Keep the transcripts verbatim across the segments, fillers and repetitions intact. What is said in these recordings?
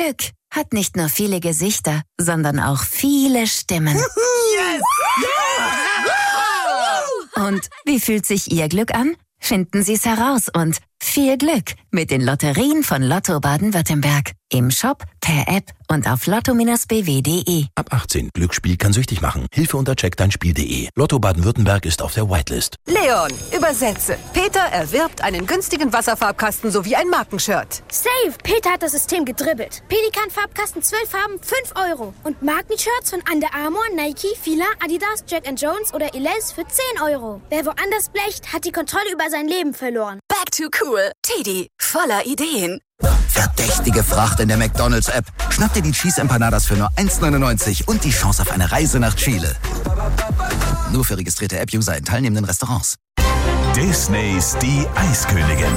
Glück hat nicht nur viele Gesichter, sondern auch viele Stimmen. Yes! Ja! Und wie fühlt sich Ihr Glück an? Finden Sie es heraus und viel Glück mit den Lotterien von Lotto Baden-Württemberg. Im Shop, per App und auf lotto Bindestrich b w punkt d e. Ab achtzehn. Glücksspiel kann süchtig machen. Hilfe unter check dein spiel punkt d e. Lotto Baden-Württemberg ist auf der Whitelist. Leon, übersetze. Peter erwirbt einen günstigen Wasserfarbkasten sowie ein Markenshirt. Safe! Peter hat das System gedribbelt. Pelikan-Farbkasten, zwölf Farben, fünf Euro. Und Markenshirts von Under Armour, Nike, Fila, Adidas, Jack and Jones oder Elize für zehn Euro. Wer woanders blecht, hat die Kontrolle über sein Leben verloren. Back to cool. Teddy, voller Ideen. Verdächtige Fracht in der McDonald's-App. Schnapp dir die Cheese Empanadas für nur eins neunundneunzig und die Chance auf eine Reise nach Chile. Nur für registrierte App-User in teilnehmenden Restaurants. Disneys Die Eiskönigin.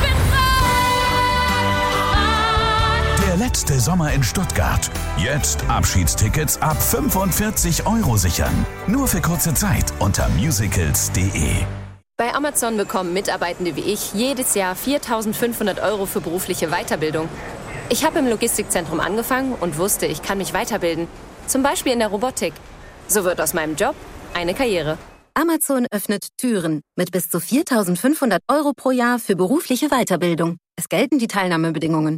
Der letzte Sommer in Stuttgart. Jetzt Abschiedstickets ab fünfundvierzig Euro sichern. Nur für kurze Zeit unter musicals punkt de. Bei Amazon bekommen Mitarbeitende wie ich jedes Jahr viertausendfünfhundert Euro für berufliche Weiterbildung. Ich habe im Logistikzentrum angefangen und wusste, ich kann mich weiterbilden. Zum Beispiel in der Robotik. So wird aus meinem Job eine Karriere. Amazon öffnet Türen mit bis zu viertausendfünfhundert Euro pro Jahr für berufliche Weiterbildung. Es gelten die Teilnahmebedingungen.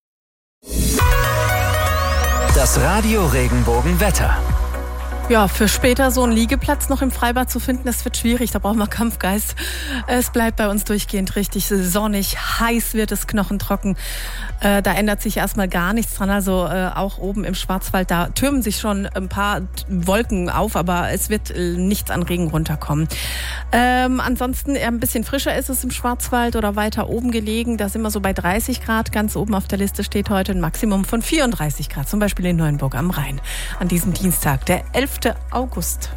Das Radio Regenbogen Wetter. Ja, für später so einen Liegeplatz noch im Freibad zu finden, das wird schwierig, da brauchen wir Kampfgeist. Es bleibt bei uns durchgehend richtig sonnig, heiß wird es, knochentrocken. Äh, da ändert sich erstmal gar nichts dran, also äh, auch oben im Schwarzwald, da türmen sich schon ein paar Wolken auf, aber es wird äh, nichts an Regen runterkommen. Ähm, ansonsten eher ein bisschen frischer ist es im Schwarzwald oder weiter oben gelegen, da sind wir so bei dreißig Grad, ganz oben auf der Liste steht heute ein Maximum von vierunddreißig Grad, zum Beispiel in Neuenburg am Rhein, an diesem Dienstag, der elften August.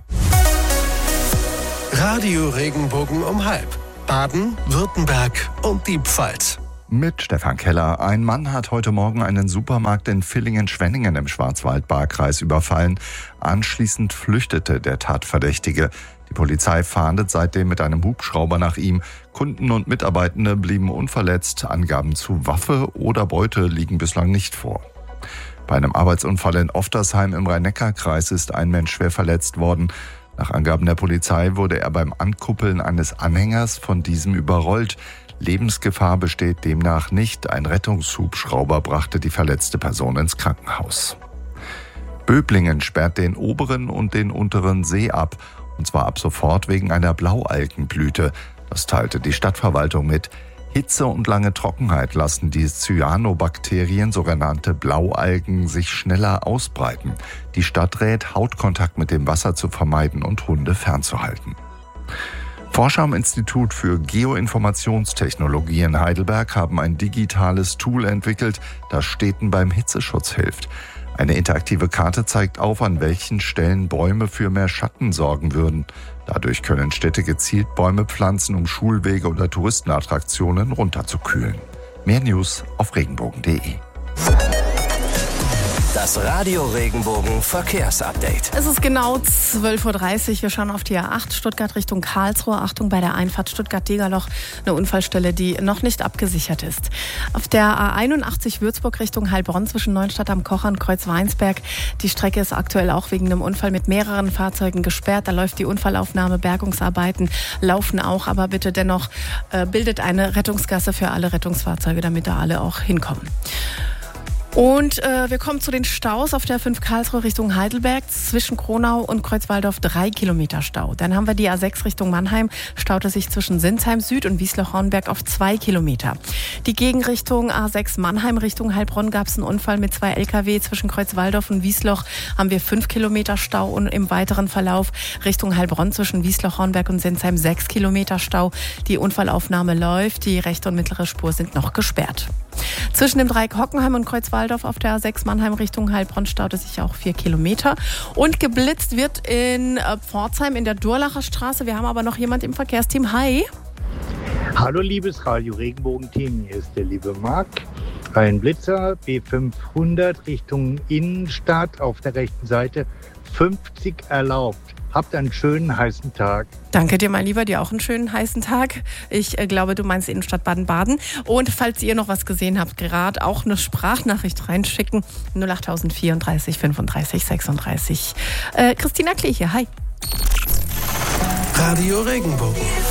Radio Regenbogen um halb. Baden, Württemberg und die Pfalz. Mit Stefan Keller. Ein Mann hat heute Morgen einen Supermarkt in Villingen-Schwenningen im Schwarzwald-Baar-Kreis überfallen. Anschließend flüchtete der Tatverdächtige. Die Polizei fahndet seitdem mit einem Hubschrauber nach ihm. Kunden und Mitarbeitende blieben unverletzt. Angaben zu Waffe oder Beute liegen bislang nicht vor. Bei einem Arbeitsunfall in Oftersheim im Rhein-Neckar-Kreis ist ein Mensch schwer verletzt worden. Nach Angaben der Polizei wurde er beim Ankuppeln eines Anhängers von diesem überrollt. Lebensgefahr besteht demnach nicht. Ein Rettungshubschrauber brachte die verletzte Person ins Krankenhaus. Böblingen sperrt den oberen und den unteren See ab. Und zwar ab sofort wegen einer Blaualgenblüte. Das teilte die Stadtverwaltung mit. Hitze und lange Trockenheit lassen die Cyanobakterien, sogenannte Blaualgen, sich schneller ausbreiten. Die Stadt rät, Hautkontakt mit dem Wasser zu vermeiden und Hunde fernzuhalten. Forscher am Institut für Geoinformationstechnologie in Heidelberg haben ein digitales Tool entwickelt, das Städten beim Hitzeschutz hilft. Eine interaktive Karte zeigt auf, an welchen Stellen Bäume für mehr Schatten sorgen würden. Dadurch können Städte gezielt Bäume pflanzen, um Schulwege oder Touristenattraktionen runterzukühlen. Mehr News auf regenbogen punkt de. Das Radio Regenbogen Verkehrsupdate. Es ist genau zwölf Uhr dreißig. Wir schauen auf die A acht Stuttgart Richtung Karlsruhe. Achtung bei der Einfahrt Stuttgart-Degerloch. Eine Unfallstelle, die noch nicht abgesichert ist. Auf der A einundachtzig Würzburg Richtung Heilbronn zwischen Neustadt am Kocher und Kreuz-Weinsberg. Die Strecke ist aktuell auch wegen einem Unfall mit mehreren Fahrzeugen gesperrt. Da läuft die Unfallaufnahme. Bergungsarbeiten laufen auch. Aber bitte dennoch äh, bildet eine Rettungsgasse für alle Rettungsfahrzeuge, damit da alle auch hinkommen. Und äh, wir kommen zu den Staus auf der fünf Karlsruhe Richtung Heidelberg. Zwischen Kronau und Kreuzwaldorf drei Kilometer Stau. Dann haben wir die A sechs Richtung Mannheim. Staute sich zwischen Sinsheim Süd und Wiesloch-Hornberg auf zwei Kilometer. Die Gegenrichtung A sechs Mannheim Richtung Heilbronn gab es einen Unfall mit zwei L K W. Zwischen Kreuzwaldorf und Wiesloch haben wir fünf Kilometer Stau. Und im weiteren Verlauf Richtung Heilbronn zwischen Wiesloch-Hornberg und Sinsheim sechs Kilometer Stau. Die Unfallaufnahme läuft. Die rechte und mittlere Spur sind noch gesperrt. Zwischen dem Dreieck Hockenheim und Kreuzwaldorf auf der A sechs Mannheim Richtung Heilbronn staute sich auch vier Kilometer. Und geblitzt wird in Pforzheim in der Durlacher Straße. Wir haben aber noch jemand im Verkehrsteam. Hi. Hallo liebes Radio Regenbogen-Team, hier ist der liebe Marc. Ein Blitzer B fünfhundert Richtung Innenstadt auf der rechten Seite, fünfzig erlaubt. Habt einen schönen, heißen Tag. Danke dir, mein Lieber, dir auch einen schönen, heißen Tag. Ich äh, glaube, du meinst Innenstadt Baden-Baden. Und falls ihr noch was gesehen habt, gerade auch eine Sprachnachricht reinschicken. null acht vierunddreißig fünfunddreißig sechsunddreißig. Äh, Christina Klee hier, hi. Radio Regenbogen.